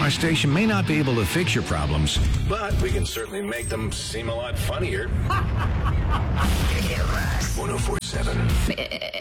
Our station may not be able to fix your problems, but we can certainly make them seem a lot funnier. 104.7.